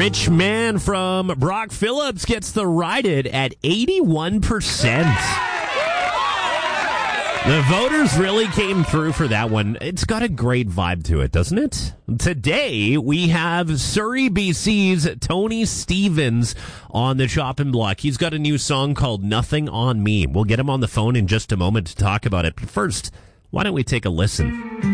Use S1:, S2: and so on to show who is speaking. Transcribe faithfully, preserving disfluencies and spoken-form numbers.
S1: Rich Man from Brock Phillips gets the Ride It at eighty-one percent. The voters really came through for that one. It's got a great vibe to it, doesn't it? Today, we have Surrey, B C's Tony Stevens on the chopping block. He's got a new song called Nothing on Me. We'll get him on the phone in just a moment to talk about it. But first, why don't we take a listen?